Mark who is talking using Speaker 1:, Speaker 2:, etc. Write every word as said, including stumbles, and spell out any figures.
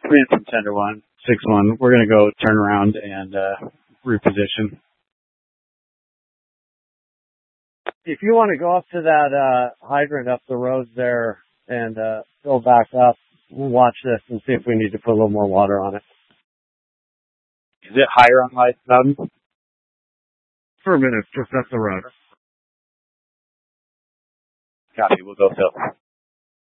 Speaker 1: coming in from tender one, six one. We're going to go turn around and uh, reposition. If you want to go up to that uh, hydrant up the road there and uh, go back up, we'll watch this and see if we need to put a little more water on it. Is it higher on Light Mountain? For a minute, just up the road. Copy, we'll go fill.